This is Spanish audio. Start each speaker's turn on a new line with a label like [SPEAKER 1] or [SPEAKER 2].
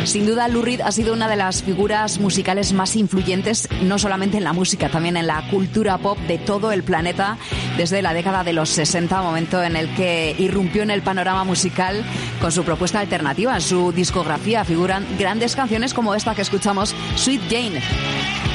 [SPEAKER 1] Sin duda, Lou Reed ha sido una de las figuras musicales más influyentes, no solamente en la música, también en la cultura pop de todo el planeta, desde la década de los 60, momento en el que irrumpió en el panorama musical con su propuesta alternativa. En su discografía figuran grandes canciones como esta que escuchamos, Sweet Jane.